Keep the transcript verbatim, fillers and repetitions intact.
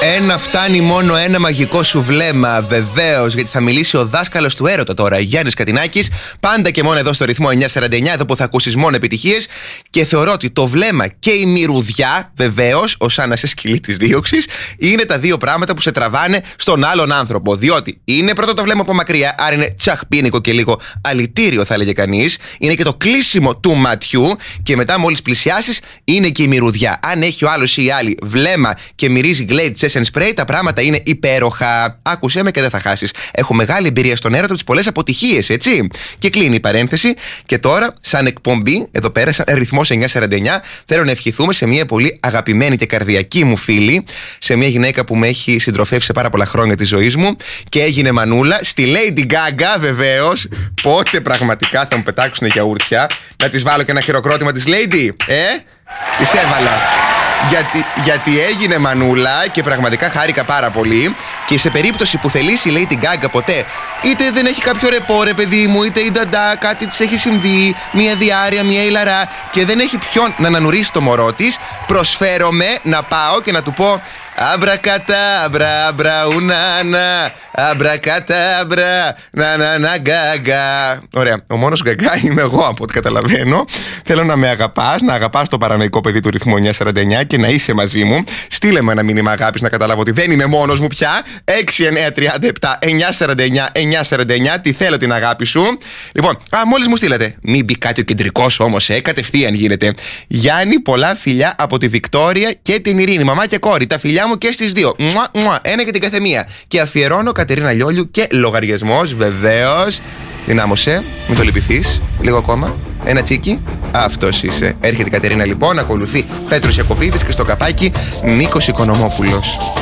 Ένα φτάνει μόνο ένα μαγικό σου βλέμμα. Βεβαίως, γιατί θα μιλήσει ο δάσκαλος του έρωτα τώρα, Γιάννης Κατινάκης. Πάντα και μόνο εδώ στο ρυθμό εννιακόσια σαράντα εννιά, εδώ που θα ακούσεις μόνο επιτυχίες. Και θεωρώ ότι το βλέμμα και η μυρουδιά, βεβαίως, ως άνασε σκυλή της δίωξης, είναι τα δύο πράγματα που σε τραβάνε στον άλλον άνθρωπο. Διότι είναι πρώτο το βλέμμα από μακριά, άρα είναι τσαχπίνικο και λίγο αλητήριο, θα έλεγε κανείς. Είναι και το κλείσιμο του ματιού. Και μετά, μόλις πλησιάσεις, είναι και η μυρουδιά. Αν έχει ο άλλος ή η άλλη βλέμμα και μυρίζει Glade Session Spray, τα πράγματα είναι υπέροχα. Άκουσέ με και δεν θα χάσεις. Έχω μεγάλη εμπειρία στον έρωτα, τις πολλές αποτυχίες, έτσι. Και κλείνει η παρένθεση. Και τώρα, σαν εκπομπή, εδώ πέρα, σαν ρυθμός εννιακόσια σαράντα εννιά, θέλω να ευχηθούμε σε μια πολύ αγαπημένη και καρδιακή μου φίλη, σε μια γυναίκα που με έχει συντροφεύσει σε πάρα πολλά χρόνια της ζωής μου και έγινε μανούλα, στη Lady Gaga, βεβαίως. Πότε πραγματικά θα μου πετάξουν γιαούρτια, να της βάλω και ένα χειροκρότημα της Lady, ε? Της έβαλα. Γιατί, γιατί έγινε μανούλα και πραγματικά χάρηκα πάρα πολύ. Και σε περίπτωση που θελήσει η Lady Gaga ποτέ, είτε δεν έχει κάποιο ρεπό, ρε παιδί μου, είτε η νταντά, κάτι της έχει συμβεί, μία διάρρεια, μία ηλαρά, και δεν έχει ποιον να ανανουρίσει το μωρό της, προσφέρομαι να πάω και να του πω αμπρακατάμπρα, μπραουνάνα, αμπρακατάμπρα, νανανά γκάγκα. Ωραία, ο μόνος γκάγκα είμαι εγώ από ό,τι καταλαβαίνω. Θέλω να με αγαπάς, να αγαπάς το παρανοϊκό παιδί του ρυθμού εννιακόσια σαράντα εννιά και να είσαι μαζί μου. Στείλε μου ένα μήνυμα αγάπης να καταλάβω ότι δεν είμαι μόνος μου πια. έξι εννιά τρία επτά εννιακόσια σαράντα εννιά εννιακόσια σαράντα εννιά, τι θέλω την αγάπη σου. Λοιπόν, α, μόλις μου στείλατε. Μην μπει κάτι ο κεντρικός όμως, ε, κατευθείαν γίνεται. Γιάννη, πολλά φιλιά από τη Βικτόρια και την Ειρήνη, μαμά και κόρη. Τα φιλιά μου και στις δύο. Μουα, μουα, ένα και την καθεμία. Και αφιερώνω Κατερίνα Λιόλιου και λογαριασμός, βεβαίως. Δυνάμωσε, μην το λυπηθείς. Λίγο ακόμα. Ένα τσίκι. Αυτός είσαι. Έρχεται η Κατερίνα λοιπόν. Ακολουθεί Πέτρος Ιακωβίδης και στο καπάκι Νίκος Οικονομόπουλος.